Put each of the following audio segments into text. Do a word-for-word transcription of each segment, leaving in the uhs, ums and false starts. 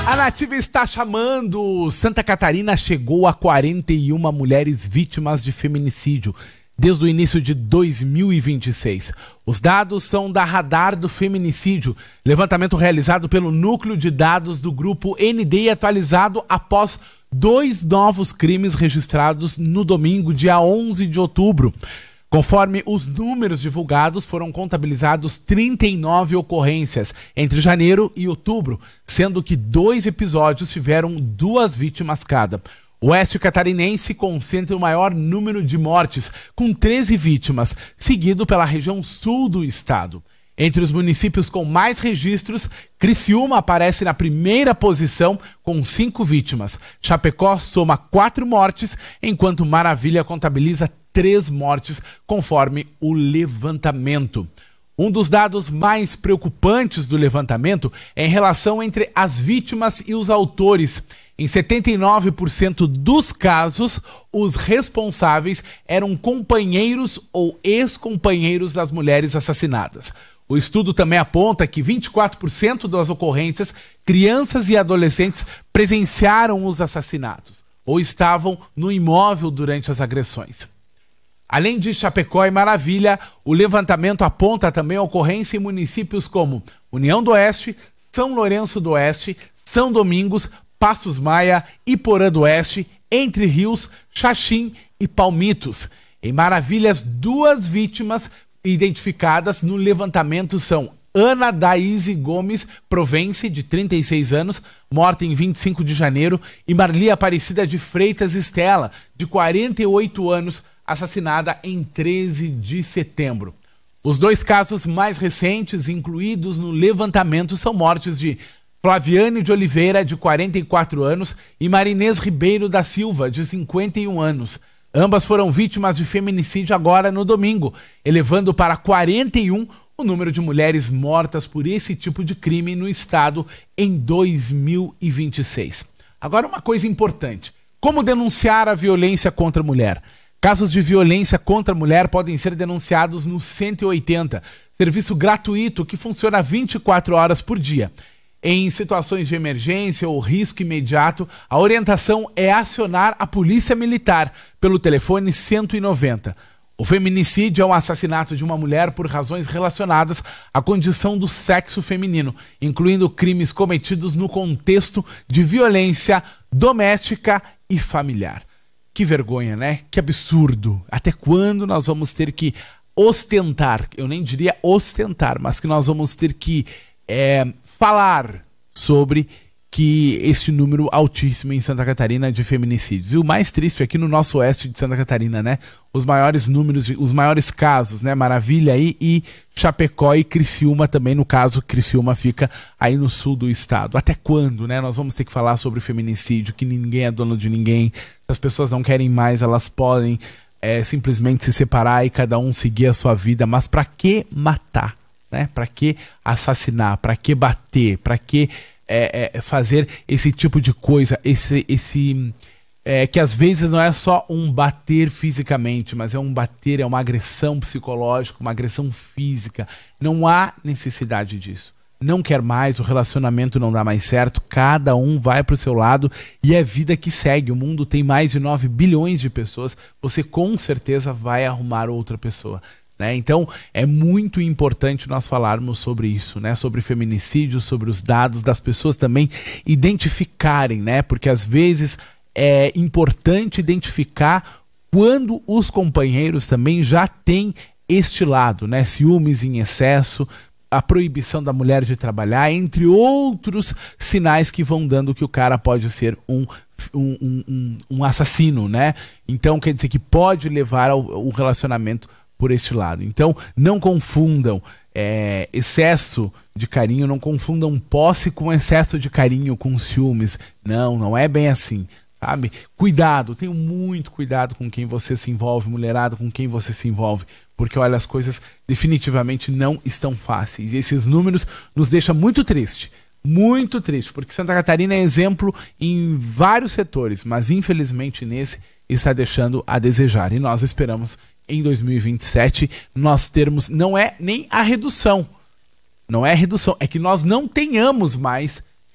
A Nativa está chamando. Santa Catarina chegou a quarenta e uma mulheres vítimas de feminicídio desde o início de dois mil e vinte e seis. Os dados são da Radar do Feminicídio, levantamento realizado pelo Núcleo de Dados do Grupo N D e atualizado após dois novos crimes registrados no domingo, dia onze de outubro. Conforme os números divulgados, foram contabilizados trinta e nove ocorrências entre janeiro e outubro, sendo que dois episódios tiveram duas vítimas cada. O oeste catarinense concentra o maior número de mortes, com treze vítimas, seguido pela região sul do estado. Entre os municípios com mais registros, Criciúma aparece na primeira posição com cinco vítimas. Chapecó soma quatro mortes, enquanto Maravilha contabiliza três mortes, conforme o levantamento. Um dos dados mais preocupantes do levantamento é em relação entre as vítimas e os autores. Em setenta e nove por cento dos casos, os responsáveis eram companheiros ou ex-companheiros das mulheres assassinadas. O estudo também aponta que vinte e quatro por cento das ocorrências, crianças e adolescentes presenciaram os assassinatos ou estavam no imóvel durante as agressões. Além de Chapecó e Maravilha, o levantamento aponta também a ocorrência em municípios como União do Oeste, São Lourenço do Oeste, São Domingos, Pastos Maia, Iporã do Oeste, Entre Rios, Xaxim e Palmitos. Em Maravilha, as duas vítimas identificadas no levantamento são Ana Daíse Gomes Provence, de trinta e seis anos, morta em vinte e cinco de janeiro, e Marli Aparecida de Freitas Estela, de quarenta e oito anos, assassinada em treze de setembro. Os dois casos mais recentes incluídos no levantamento são mortes de Flaviane de Oliveira, de quarenta e quatro anos, e Marinês Ribeiro da Silva, de cinquenta e um anos. Ambas foram vítimas de feminicídio agora no domingo, elevando para quarenta e um o número de mulheres mortas por esse tipo de crime no estado em dois mil e vinte e seis. Agora, uma coisa importante: como denunciar a violência contra a mulher? Casos de violência contra a mulher podem ser denunciados no cento e oitenta, serviço gratuito que funciona vinte e quatro horas por dia. Em situações de emergência ou risco imediato, a orientação é acionar a Polícia Militar pelo telefone cento e noventa. O feminicídio é um assassinato de uma mulher por razões relacionadas à condição do sexo feminino, incluindo crimes cometidos no contexto de violência doméstica e familiar. Que vergonha, né? Que absurdo. Até quando nós vamos ter que ostentar, eu nem diria ostentar, mas que nós vamos ter que é, falar sobre que esse número altíssimo em Santa Catarina de feminicídios. E o mais triste aqui no nosso oeste de Santa Catarina, né? Os maiores números, os maiores casos, né? Maravilha aí e Chapecó e Criciúma também, no caso, Criciúma fica aí no sul do estado. Até quando, né? Nós vamos ter que falar sobre feminicídio, que ninguém é dono de ninguém. Se as pessoas não querem mais, elas podem é, simplesmente se separar e cada um seguir a sua vida. Mas para que matar, né? Para que assassinar? Para que bater? Para que É, é, fazer esse tipo de coisa, esse, esse é, que às vezes não é só um bater fisicamente, mas é um bater, é uma agressão psicológica, uma agressão física. Não há necessidade disso. Não quer mais, o relacionamento não dá mais certo, cada um vai pro seu lado e é vida que segue. O mundo tem mais de nove bilhões de pessoas, você com certeza vai arrumar outra pessoa. Né? Então é muito importante nós falarmos sobre isso, né? Sobre feminicídio, sobre os dados das pessoas também identificarem, né? Porque às vezes é importante identificar quando os companheiros também já têm este lado, né? Ciúmes em excesso, a proibição da mulher de trabalhar, entre outros sinais que vão dando que o cara pode ser um um, um, um assassino, né? Então quer dizer que pode levar ao, ao relacionamento por este lado. Então não confundam é, excesso de carinho, não confundam posse com excesso de carinho, com ciúmes. Não, não é bem assim, sabe? Cuidado, tenham muito cuidado com quem você se envolve, mulherada, com quem você se envolve, porque olha, as coisas definitivamente não estão fáceis e esses números nos deixam muito triste, muito triste, porque Santa Catarina é exemplo em vários setores, mas infelizmente nesse está deixando a desejar e nós esperamos em dois mil e vinte e sete nós termos, não é nem a redução, não é a redução, é que nós não tenhamos mais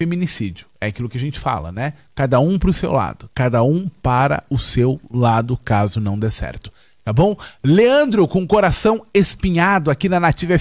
feminicídio. É aquilo que a gente fala, né? Cada um pro seu lado. Cada um para o seu lado, caso não dê certo. Tá bom? Leandro, com coração espinhado aqui na Nativa F M.